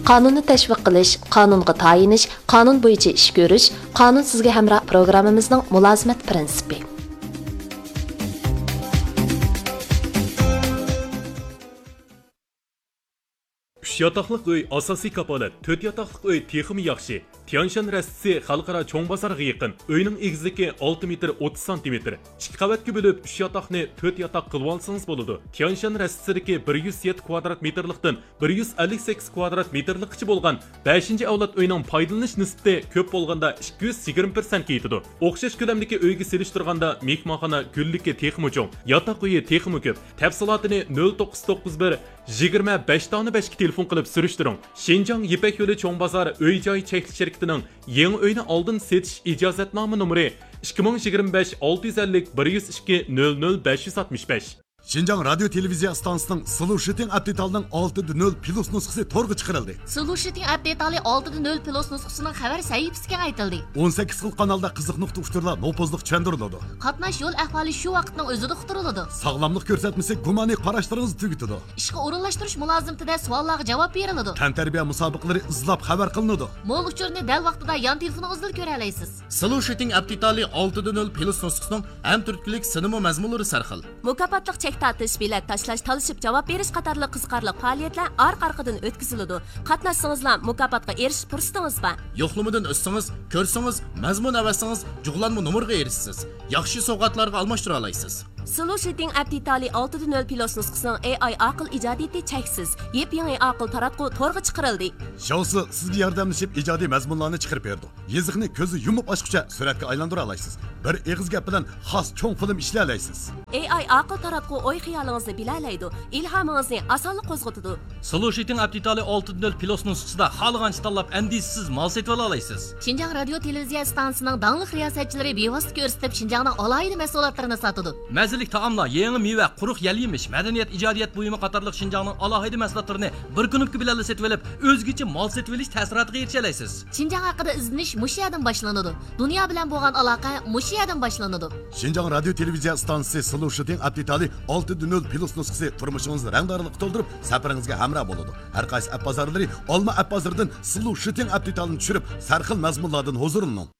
qonunni tashviq qilish, qonunga tayinish, qonun bo'yicha ish ko'rish, qonun sizga hamroh programmamizning mulozimat prinsipi. Üç yataqlıq öy asosiy kapolat, 4 yataqlıq öy texmi yaxshi. Tianshan rastisi xalqaro cho'ng bozorga yaqin. Uyning egizligi 6 metr 30 cm. 2 qavatga bo'lib 3 yataqni 4 yataq qilib olsangiz bo'ladi. Tianshan rastisidagi 107 kvadrat metrlikdan 158 kvadrat metrlikcha bo'lgan 5-avlod uyning foydalanish nisbati ko'p bo'lganda 220% ga yetadi. O'xshash ko'lamdagi uyga selishtirganda mehmonxona gullikka texmi cho'ng, yataq uyi texmi ko'p. Tafsilotini 0991 25 tani 5 telefon qilib surishtiring. Shenjang Yipak yo'li cho'ng bozor uy-joy chekli shirkatining yangi uyni oldin setish ijozatnoma nomeri 2025 650 102 00 565. Şinjan Radyo Televiziya stansiyasının Solution Update'ning 6.0 plus nusxasi to'rga chiqarildi. Solution Update 6.0 plus nusxasining xabar sahifasiga aytildi. 18 xil kanalda qiziq nuqta uchtirlar nopozliq tushuntiriladi. Qatnash yo'l ahvoli shu vaqtning o'zida uqtiriladi. Sog'lomlik ko'rsatmasi gumoniy qarashlaringizni tugatadi. Ishga o'rinlashtirish mulozimtida savollarga javob beriladi. Tantarbiya musobaqalari izlab xabar qilinadi. Mo'l uchurni dal vaqtida yon telefoningizdan ko'ra olasiz. Solution Update 6.0 plus nusxasining ham turklik sinema mazmunlari sarxil. Mukofotliq tatish, bilet tashlash, talishib javob berish qatorli qiziqarli faoliyatlar orqa-orqadan o'tkaziladi. Qatnashsangizlar mukofotga erishish fursatingiz bor. Yo'qlamadan o'tsangiz, ko'rsangiz, mazmun avasangiz, jug'lanma nomerga erishsiz. Yaxshi sovg'atlarga almashtira olasiz. Solution Update 6.0 plus nusxasining AI aql ijodiyati cheksiz. Yep-yangi aql taratqu to'rga chiqarildi. Shousi sizga yordamlashib ijodiy mazmunlarni chiqarib berdi. Yeziqni ko'zi yumib ochguncha suratga aylantira olasiz. Bir eg'iz gap bilan xos cho'ng film ishlay olasiz. AI aql taratqu o'y xiyolingizni bilalaydi, ilhomingizni osonlik qo'zg'atadi. Solution Update 6.0 plus nusxasida xohlagancha tanlab andisiz mal setib olasiz. Shinjang radio televiziya stansiyasining dangliq riyosatchilari bevosita ko'rsatib Shinjangning alohida mahsulotlarini sotadi. Mazalik taomlar, yangi meva, quruq yal-yemish, madaniyat, ijodiyat buyumi qatorliq Shinjangning alohida mahsulotlarini bir kunlik bilan setib olib, o'zgacha mal setib olish ta'siriga erisha olasiz. Shinjang haqida izlanish mush yerdan boshlanadi. Dunyo bilan bo'lgan aloqa mush yerdan boshlanadi. Shinjang radio televiziya stansiyasi Solution Update 6.0 plus nusxasi turmushingizni rangdorlik to'ldirib, safaringizga hamroh bo'ladi. Har qaysi app bozorlari Olma app bozoridan Solution Update'ni tushirib, sarxil mazmunlardan huzurlaning.